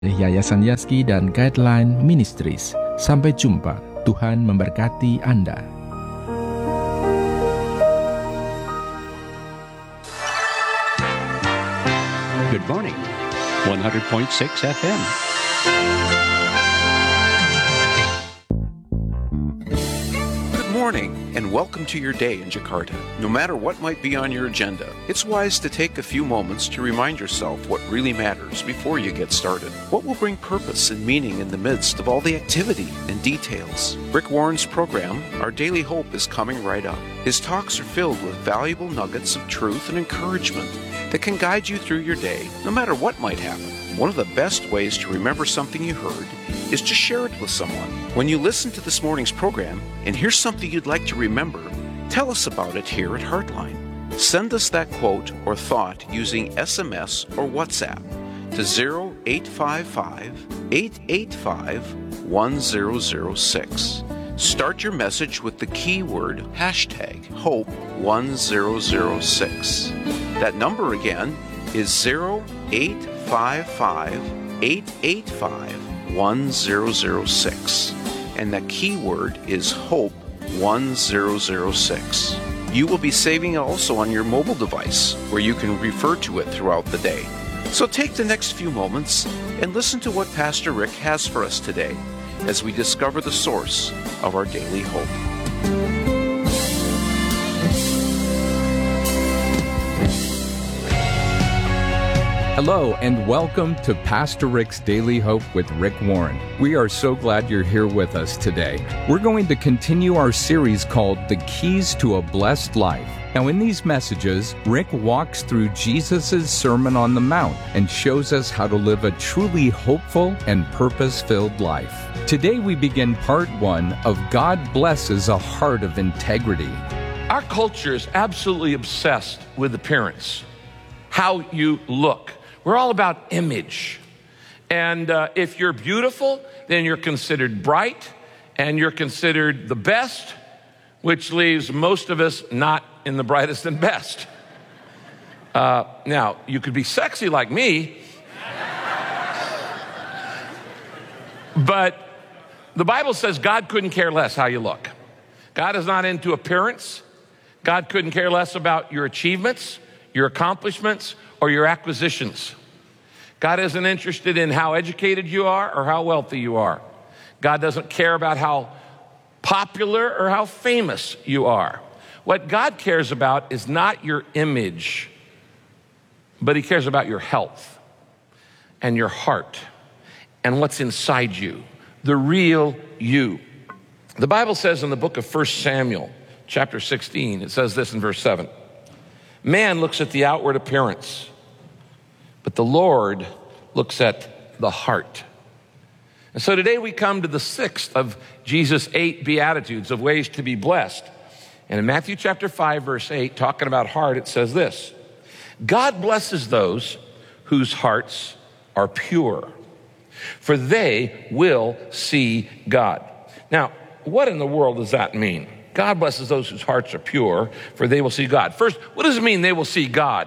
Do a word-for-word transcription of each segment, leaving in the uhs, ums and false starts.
Yayasan Yazki dan Guideline Ministries. Sampai jumpa. Tuhan memberkati Anda. Good morning. one hundred point six F M. Morning and welcome to your day in Jakarta. No matter what might be on your agenda, it's wise to take a few moments to remind yourself what really matters before you get started. What will bring purpose and meaning in the midst of all the activity and details? Rick Warren's program, Our Daily Hope, is coming right up. His talks are filled with valuable nuggets of truth and encouragement that can guide you through your day, no matter what might happen. One of the best ways to remember something you heard is to share it with someone. When you listen to this morning's program and here's something you'd like to remember, tell us about it here at Heartline. Send us that quote or thought using S M S or WhatsApp to zero eight five five, eight eight five, one zero zero six. Start your message with the keyword hashtag hope one zero zero six. That number again is zero eight five five, eight eight five, one zero zero six. And that keyword is hope one zero zero six. You will be saving it also on your mobile device where you can refer to it throughout the day. So take the next few moments and listen to what Pastor Rick has for us today as we discover the source of our daily hope. Hello and welcome to Pastor Rick's Daily Hope with Rick Warren. We are so glad you're here with us today. We're going to continue our series called The Keys to a Blessed Life. Now in these messages, Rick walks through Jesus' Sermon on the Mount and shows us how to live a truly hopeful and purpose-filled life. Today we begin part one of God Blesses a Heart of Integrity. Our culture is absolutely obsessed with appearance, how you look. We're all about image. And uh, if you're beautiful, then you're considered bright and you're considered the best, which leaves most of us not in the brightest and best. Uh, now, you could be sexy like me, but the Bible says God couldn't care less how you look. God is not into appearance. God couldn't care less about your achievements, your accomplishments, or your acquisitions. God isn't interested in how educated you are or how wealthy you are. God doesn't care about how popular or how famous you are. What God cares about is not your image, but He cares about your health and your heart and what's inside you, the real you. The Bible says in the book of First Samuel, chapter sixteen, it says this in verse seven. Man looks at the outward appearance, but the Lord looks at the heart. And so today we come to the sixth of Jesus' eight Beatitudes of ways to be blessed. And in Matthew chapter five, verse eight, talking about heart, it says this: God blesses those whose hearts are pure, for they will see God. Now, what in the world does that mean? God blesses those whose hearts are pure, for they will see God. First, what does it mean they will see God?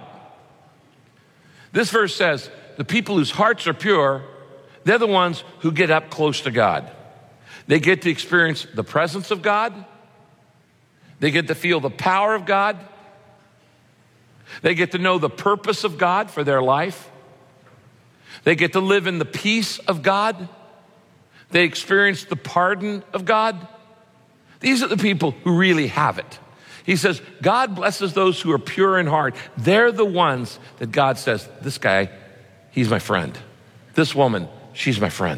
This verse says the people whose hearts are pure, they're the ones who get up close to God. They get to experience the presence of God. They get to feel the power of God. They get to know the purpose of God for their life. They get to live in the peace of God. They experience the pardon of God. These are the people who really have it. He says, God blesses those who are pure in heart. They're the ones that God says, this guy, he's my friend. This woman, she's my friend.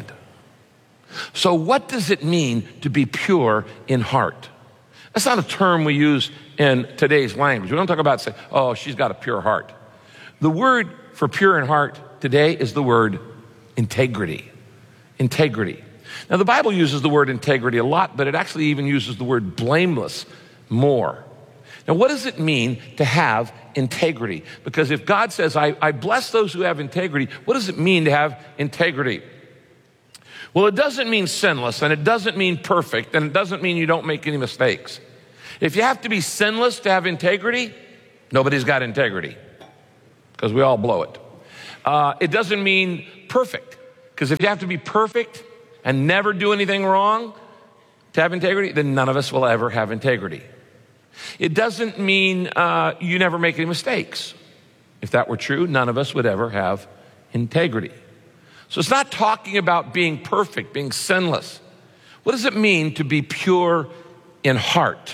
So what does it mean to be pure in heart? That's not a term we use in today's language. We don't talk about, say, oh, she's got a pure heart. The word for pure in heart today is the word integrity. Integrity. Now, the Bible uses the word integrity a lot, but it actually even uses the word blameless more. Now, what does it mean to have integrity? Because if God says, I, I bless those who have integrity, what does it mean to have integrity? Well, it doesn't mean sinless, and it doesn't mean perfect, and it doesn't mean you don't make any mistakes. If you have to be sinless to have integrity, nobody's got integrity, because we all blow it. Uh, it doesn't mean perfect, Because if you have to be perfect and never do anything wrong to have integrity, then none of us will ever have integrity. It doesn't mean uh, you never make any mistakes. If that were true, none of us would ever have integrity. So it's not talking about being perfect, being sinless. What does it mean to be pure in heart?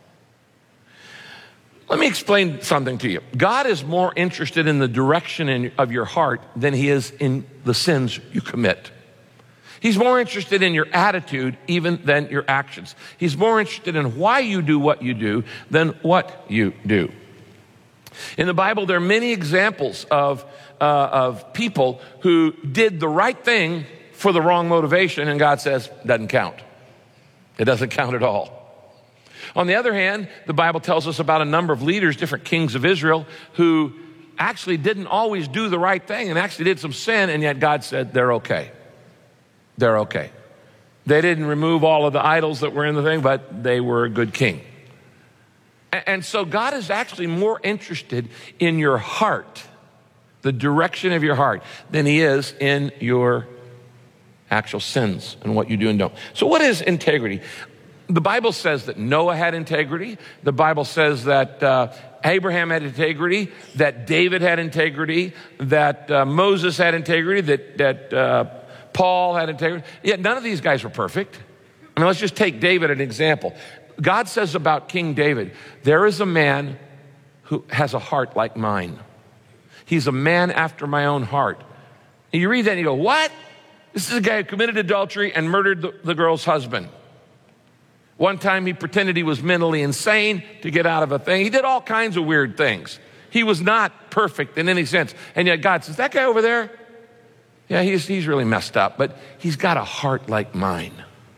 Let me explain something to you. God is more interested in the direction in, of your heart than he is in the sins you commit. He's more interested in your attitude even than your actions. He's more interested in why you do what you do than what you do. In the Bible, there are many examples of, uh, of people who did the right thing for the wrong motivation, and God says, doesn't count. It doesn't count at all. On the other hand, the Bible tells us about a number of leaders, different kings of Israel, who actually didn't always do the right thing and actually did some sin, and yet God said they're okay. They're okay. They didn't remove all of the idols that were in the thing, but they were a good king. And so God is actually more interested in your heart, the direction of your heart, than he is in your actual sins and what you do and don't. So what is integrity? The Bible says that Noah had integrity. The Bible says that uh, Abraham had integrity, that David had integrity, that uh, Moses had integrity, that, that uh, Paul had integrity. Yet none of these guys were perfect. I mean, let's just take David as an example. God says about King David, there is a man who has a heart like mine. He's a man after my own heart. And you read that and you go, what? This is a guy who committed adultery and murdered the, the girl's husband. One time he pretended he was mentally insane to get out of a thing. He did all kinds of weird things. He was not perfect in any sense. And yet God says, that guy over there, yeah, he's, he's really messed up, but he's got a heart like mine.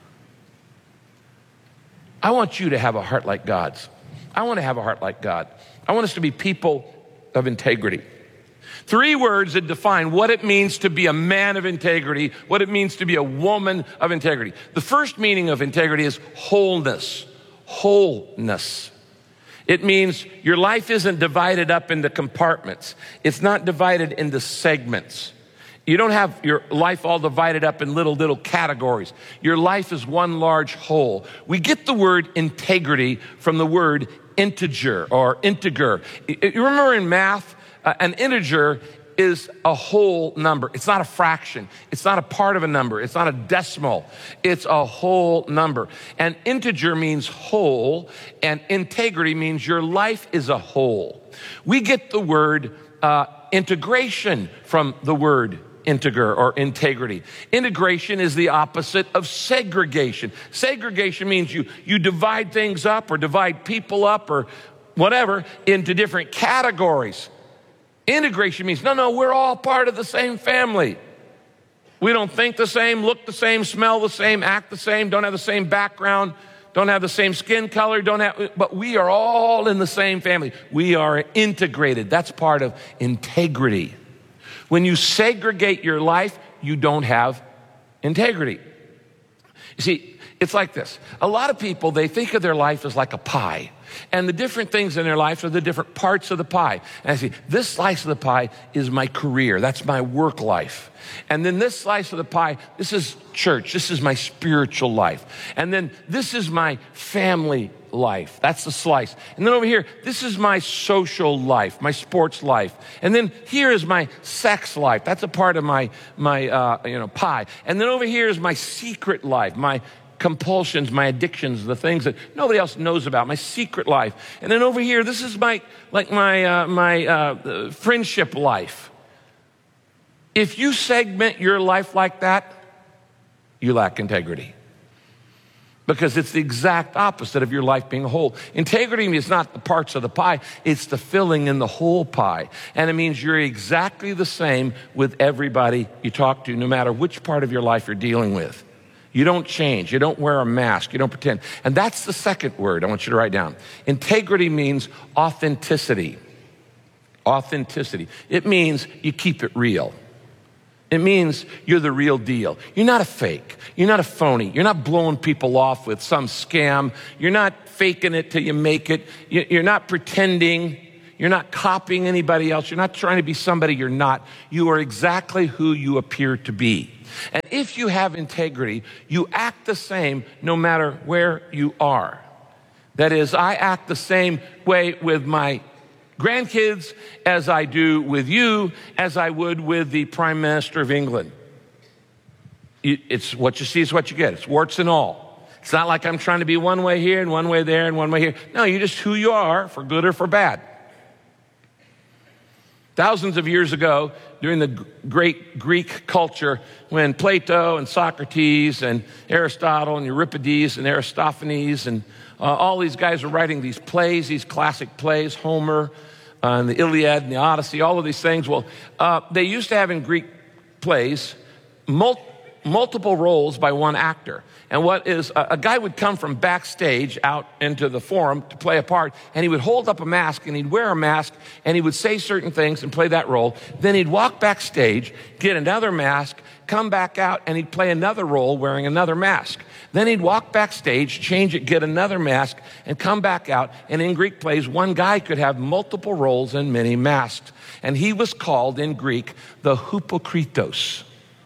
I want you to have a heart like God's. I want to have a heart like God. I want us to be people of integrity. Three words that define what it means to be a man of integrity, what it means to be a woman of integrity. The first meaning of integrity is wholeness. Wholeness. It means your life isn't divided up into compartments. It's not divided into segments. You don't have your life all divided up in little, little categories. Your life is one large whole. We get the word integrity from the word integer or integer. You remember in math, uh, an integer is a whole number. It's not a fraction. It's not a part of a number. It's not a decimal. It's a whole number. And integer means whole, and integrity means your life is a whole. We get the word uh, integration from the word integer or integrity. Integration is the opposite of segregation. Segregation means you, you divide things up or divide people up or whatever into different categories. Integration means, no, no, we're all part of the same family. We don't think the same, look the same, smell the same, act the same, don't have the same background, don't have the same skin color, don't have, but we are all in the same family. We are integrated. That's part of integrity. When you segregate your life, you don't have integrity. You see, it's like this. A lot of people, they think of their life as like a pie. And the different things in their life are the different parts of the pie. And I see, this slice of the pie is my career. That's my work life. And then this slice of the pie, this is church. This is my spiritual life. And then this is my family life. That's the slice. And then over here, this is my social life, my sports life. And then here is my sex life. That's a part of my, my uh, you know, pie. And then over here is my secret life, my compulsions, my addictions, the things that nobody else knows about, my secret life. And then over here, this is my, like my, uh, my uh, friendship life. If you segment your life like that, you lack integrity. Because it's the exact opposite of your life being whole. Integrity is not the parts of the pie, it's the filling in the whole pie. And it means you're exactly the same with everybody you talk to, no matter which part of your life you're dealing with. You don't change. You don't wear a mask. You don't pretend. And that's the second word I want you to write down. Integrity means authenticity. Authenticity. It means you keep it real. It means you're the real deal. You're not a fake. You're not a phony. You're not blowing people off with some scam. You're not faking it till you make it. You're not pretending. You're not copying anybody else. You're not trying to be somebody you're not. You are exactly who you appear to be. And if you have integrity, you act the same no matter where you are. That is, I act the same way with my grandkids as I do with you, as I would with the Prime Minister of England. It's what you see is what you get. It's warts and all. It's not like I'm trying to be one way here and one way there and one way here. No, you're just who you are, for good or for bad. Thousands of years ago, during the great Greek culture, when Plato and Socrates and Aristotle and Euripides and Aristophanes and uh, all these guys were writing these plays, these classic plays, Homer uh, and the Iliad and the Odyssey, all of these things. Well, uh, they used to have in Greek plays mul- multiple roles by one actor. And what is, a, a guy would come from backstage out into the forum to play a part, and he would hold up a mask, and he'd wear a mask, and he would say certain things and play that role. Then he'd walk backstage, get another mask, come back out, and he'd play another role wearing another mask. Then he'd walk backstage, change it, get another mask, and come back out. And in Greek plays, one guy could have multiple roles and many masks. And he was called in Greek the hypokritos.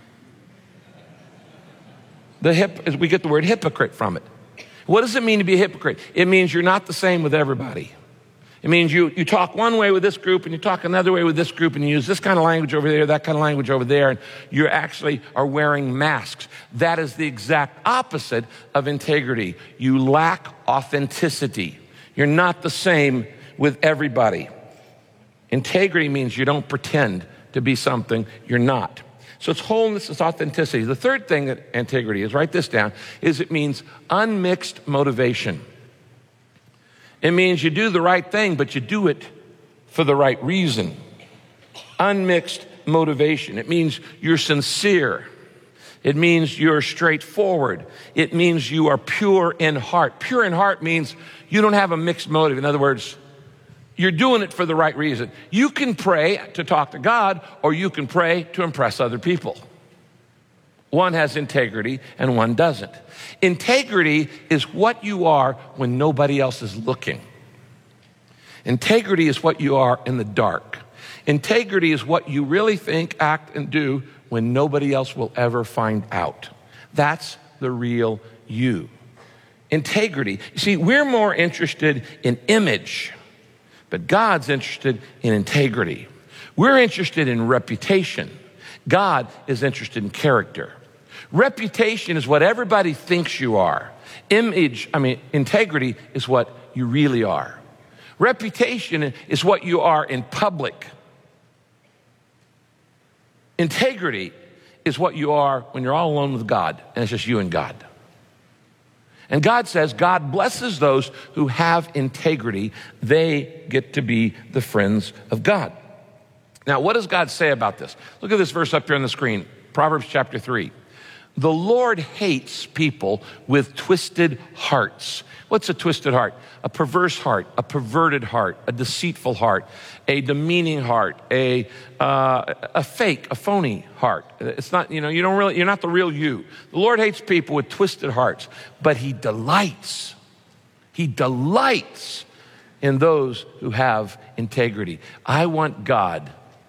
The hip, we get the word hypocrite from it. What does it mean to be a hypocrite? It means you're not the same with everybody. It means you, you talk one way with this group and you talk another way with this group and you use this kind of language over there, that kind of language over there, and you actually are wearing masks. That is the exact opposite of integrity. You lack authenticity. You're not the same with everybody. Integrity means you don't pretend to be something you're not. So it's wholeness, it's authenticity. The third thing that integrity is, write this down, is it means unmixed motivation. It means you do the right thing, but you do it for the right reason. Unmixed motivation. It means you're sincere. It means you're straightforward. It means you are pure in heart. Pure in heart means you don't have a mixed motive. In other words, you're doing it for the right reason. You can pray to talk to God, or you can pray to impress other people. One has integrity and one doesn't. Integrity is what you are when nobody else is looking. Integrity is what you are in the dark. Integrity is what you really think, act, and do when nobody else will ever find out. That's the real you. Integrity. You see, we're more interested in image, but God's interested in integrity. We're interested in reputation. God is interested in character. Reputation is what everybody thinks you are. Image, I mean, integrity is what you really are. Reputation is what you are in public. Integrity is what you are when you're all alone with God, and it's just you and God. And God says God blesses those who have integrity. They get to be the friends of God. Now, what does God say about this? Look at this verse up here on the screen, Proverbs chapter three. The Lord hates people with twisted hearts. What's a twisted heart? A perverse heart, a perverted heart, a deceitful heart, a demeaning heart, a uh, a fake, a phony heart. It's not, you know, you don't really, you're not the real you. The Lord hates people with twisted hearts, but he delights, he delights in those who have integrity. I want God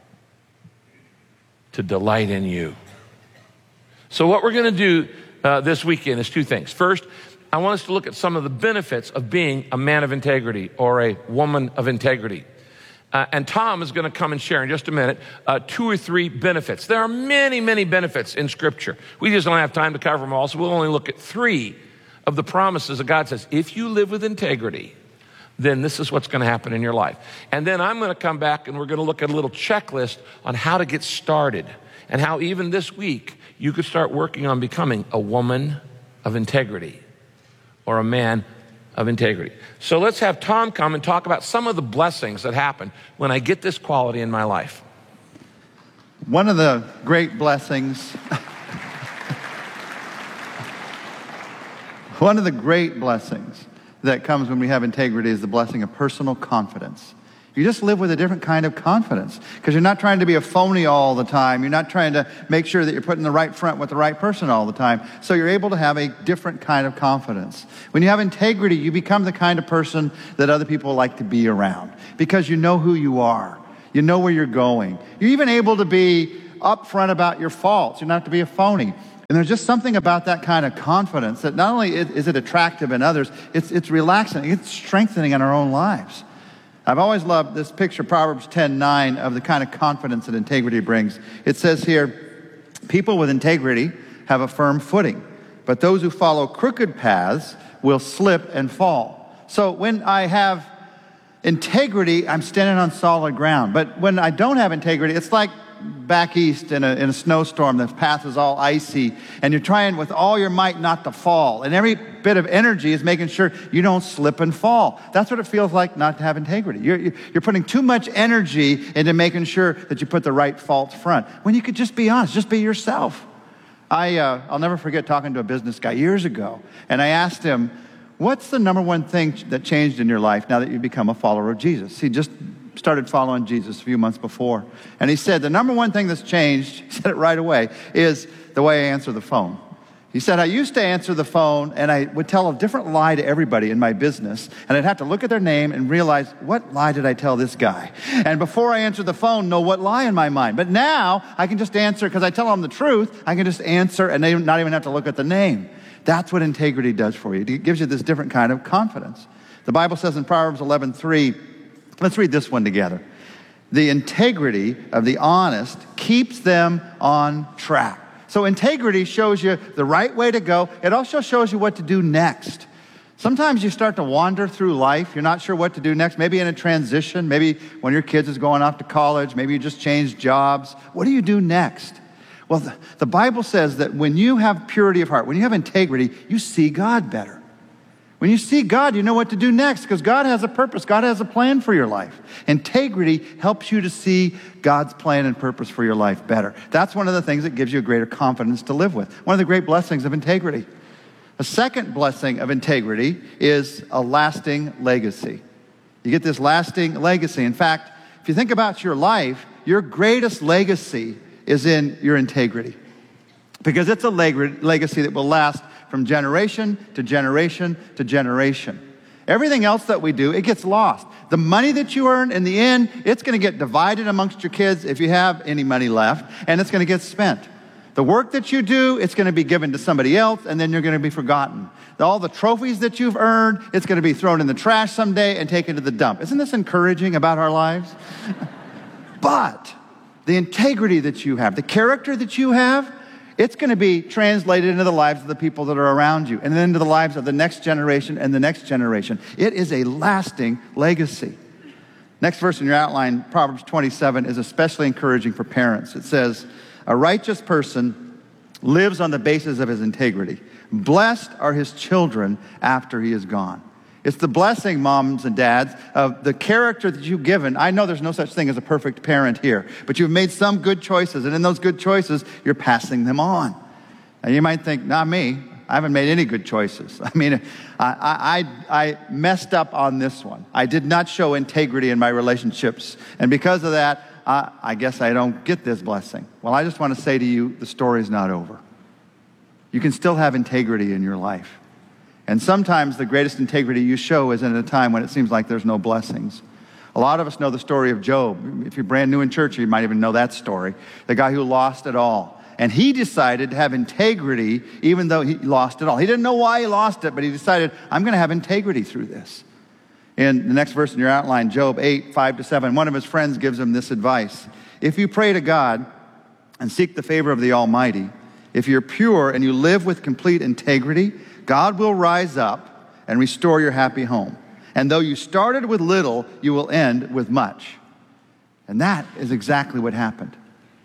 to delight in you. So what we're going to do uh, this weekend is two things. First, I want us to look at some of the benefits of being a man of integrity or a woman of integrity. Uh, and Tom is going to come and share in just a minute uh, two or three benefits. There are many, many benefits in Scripture. We just don't have time to cover them all, so we'll only look at three of the promises that God says, if you live with integrity, then this is what's going to happen in your life. And then I'm going to come back and we're going to look at a little checklist on how to get started and how even this week you could start working on becoming a woman of integrity or a man of integrity. So let's have Tom come and talk about some of the blessings that happen when I get this quality in my life. One of the great blessings, one of the great blessings that comes when we have integrity is the blessing of personal confidence. You just live with a different kind of confidence because you're not trying to be a phony all the time. You're not trying to make sure that you're putting the right front with the right person all the time. So you're able to have a different kind of confidence. When you have integrity, you become the kind of person that other people like to be around because you know who you are. You know where you're going. You're even able to be upfront about your faults. You don't have to be a phony. And there's just something about that kind of confidence that not only is it attractive in others, it's, it's relaxing, it's strengthening in our own lives. I've always loved this picture, Proverbs ten nine, of the kind of confidence that integrity brings. It says here, people with integrity have a firm footing, but those who follow crooked paths will slip and fall. So when I have integrity, I'm standing on solid ground. But when I don't have integrity, it's like back east in a, in a snowstorm. The path is all icy, and you're trying with all your might not to fall. And every bit of energy is making sure you don't slip and fall. That's what it feels like not to have integrity. You're, you're putting too much energy into making sure that you put the right false front, when you could just be honest, just be yourself. I, uh, I'll never forget talking to a business guy years ago, and I asked him, what's the number one thing that changed in your life now that you become a follower of Jesus? He just started following Jesus a few months before. And he said, the number one thing that's changed, he said it right away, is the way I answer the phone. He said, I used to answer the phone and I would tell a different lie to everybody in my business. And I'd have to look at their name and realize, what lie did I tell this guy? And before I answer the phone, know what lie in my mind. But now I can just answer, because I tell them the truth, I can just answer and they not even have to look at the name. That's what integrity does for you. It gives you this different kind of confidence. The Bible says in Proverbs eleven three, let's read this one together. The integrity of the honest keeps them on track. So integrity shows you the right way to go. It also shows you what to do next. Sometimes you start to wander through life. You're not sure what to do next. Maybe in a transition. Maybe when your kids is going off to college. Maybe you just changed jobs. What do you do next? Well, the, the Bible says that when you have purity of heart, when you have integrity, you see God better. When you see God, you know what to do next, because God has a purpose. God has a plan for your life. Integrity helps you to see God's plan and purpose for your life better. That's one of the things that gives you a greater confidence to live with. One of the great blessings of integrity. A second blessing of integrity is a lasting legacy. You get this lasting legacy. In fact, if you think about your life, your greatest legacy is in your integrity, because it's a leg- legacy that will last from generation to generation to generation. Everything else that we do, it gets lost. The money that you earn, in the end, it's going to get divided amongst your kids if you have any money left, and it's going to get spent. The work that you do, it's going to be given to somebody else, and then you're going to be forgotten. All the trophies that you've earned, it's going to be thrown in the trash someday and taken to the dump. Isn't this encouraging about our lives? But the integrity that you have, the character that you have, it's going to be translated into the lives of the people that are around you, and then into the lives of the next generation and the next generation. It is a lasting legacy. Next verse in your outline, Proverbs twenty-seven, is especially encouraging for parents. It says, a righteous person lives on the basis of his integrity. Blessed are his children after he is gone. It's the blessing, moms and dads, of the character that you've given. I know there's no such thing as a perfect parent here, but you've made some good choices, and in those good choices, you're passing them on. And you might think, not me. I haven't made any good choices. I mean, I, I, I messed up on this one. I did not show integrity in my relationships, and because of that, I, I guess I don't get this blessing. Well, I just want to say to you, the story's not over. You can still have integrity in your life. And sometimes the greatest integrity you show is in a time when it seems like there's no blessings. A lot of us know the story of Job. If you're brand new in church, you might even know that story. The guy who lost it all. And he decided to have integrity even though he lost it all. He didn't know why he lost it, but he decided, I'm going to have integrity through this. In the next verse in your outline, Job eight, five to seven, one of his friends gives him this advice. If you pray to God and seek the favor of the Almighty, if you're pure and you live with complete integrity, God will rise up and restore your happy home. And though you started with little, you will end with much. And that is exactly what happened.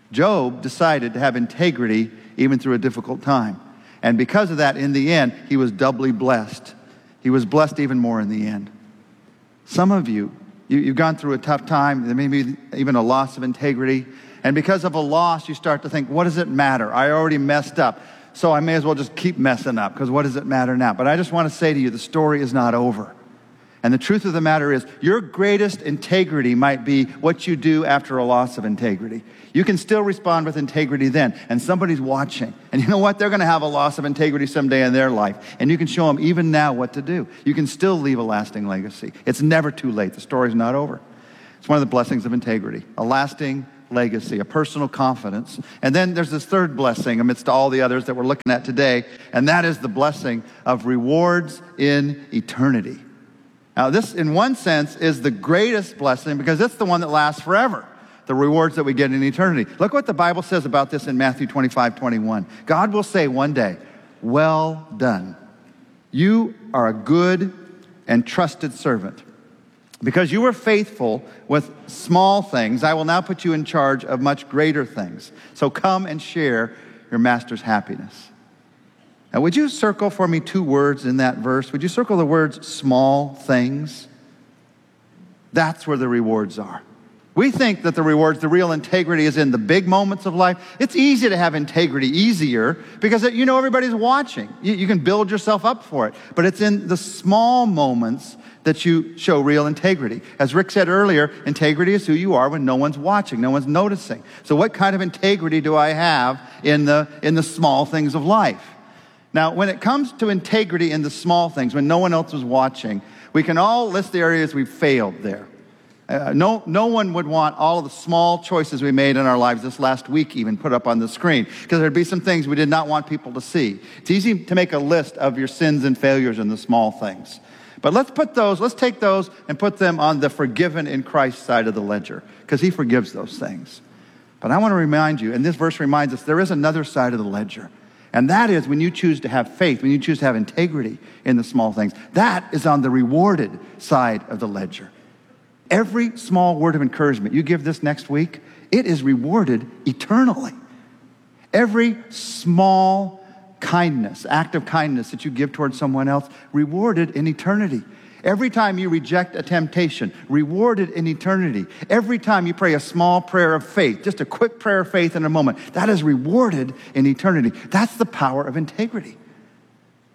Job decided to have integrity even through a difficult time. And because of that, in the end, he was doubly blessed. He was blessed even more in the end. Some of you, you you've gone through a tough time, maybe even a loss of integrity. And because of a loss, you start to think, what does it matter? I already messed up. So I may as well just keep messing up, because what does it matter now? But I just want to say to you, the story is not over. And the truth of the matter is, your greatest integrity might be what you do after a loss of integrity. You can still respond with integrity then, and somebody's watching. And you know what? They're going to have a loss of integrity someday in their life. And you can show them even now what to do. You can still leave a lasting legacy. It's never too late. The story's not over. It's one of the blessings of integrity, a lasting legacy, a personal confidence. And then there's this third blessing amidst all the others that we're looking at today, and that is the blessing of rewards in eternity. Now, this, in one sense, is the greatest blessing because it's the one that lasts forever, the rewards that we get in eternity. Look what the Bible says about this in Matthew twenty-five twenty-one. God will say one day, "Well done. You are a good and trusted servant. Because you were faithful with small things, I will now put you in charge of much greater things. So come and share your master's happiness." Now, would you circle for me two words in that verse? Would you circle the words small things? That's where the rewards are. We think that the rewards, the real integrity is in the big moments of life. It's easy to have integrity, easier, because you know everybody's watching. You, you can build yourself up for it. But it's in the small moments that you show real integrity. As Rick said earlier, integrity is who you are when no one's watching, no one's noticing. So what kind of integrity do I have in the, in the small things of life? Now, when it comes to integrity in the small things, when no one else is watching, we can all list the areas we've failed there. Uh, no, no one would want all of the small choices we made in our lives this last week even put up on the screen, because there'd be some things we did not want people to see. It's easy to make a list of your sins and failures in the small things. But let's put those, let's take those and put them on the forgiven in Christ side of the ledger, because he forgives those things. But I want to remind you, and this verse reminds us, there is another side of the ledger. And that is when you choose to have faith, when you choose to have integrity in the small things. That is on the rewarded side of the ledger. Every small word of encouragement you give this next week, it is rewarded eternally. Every small kindness, act of kindness that you give towards someone else, rewarded in eternity. Every time you reject a temptation, rewarded in eternity. Every time you pray a small prayer of faith, just a quick prayer of faith in a moment, that is rewarded in eternity. That's the power of integrity.